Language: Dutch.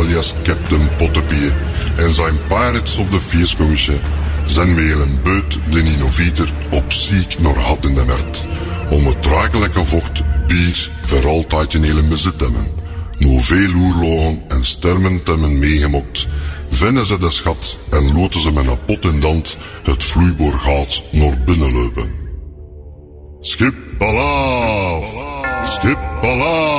alias Captain Pottepie en zijn Pirates of the Feerskommisje zijn met een beut de innovator op ziek naar had in de merd. Om het draaglijke vocht bier voor altijd in hele bezit hebben. Nu veel oorlogen en stermen te hebben meegemokt, vinden ze de schat en loten ze met een pot in dand het vloeiboorgaat naar binnen lopen. Schip Palaaf! Schip Palaaf!